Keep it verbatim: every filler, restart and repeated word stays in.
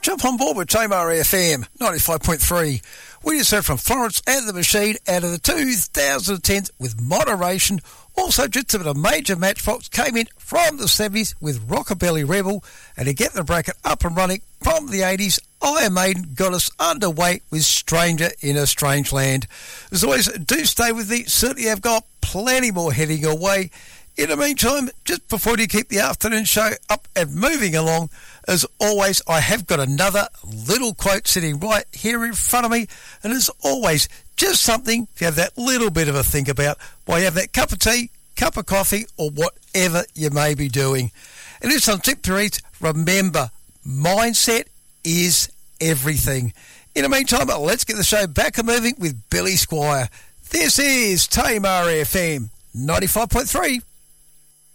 Jump on board with Tamar F M ninety-five point three. We just heard from Florence and the Machine out of the two thousand tens with Moderation. Also, just a bit of Major Matchbox came in from the seventies with Rockabilly Rebel. And to get the bracket up and running from the eighties, Iron Maiden got us underway with Stranger in a Strange Land. As always, do stay with me. Certainly have got plenty more heading your way. In the meantime, just before you keep the afternoon show up and moving along, as always, I have got another little quote sitting right here in front of me. And as always, just something to have that little bit of a think about while you have that cup of tea, cup of coffee, or whatever you may be doing. And this on tip to read, remember, mindset is everything. In the meantime, let's get the show back and moving with Billy Squire. This is Tamar F M ninety-five point three.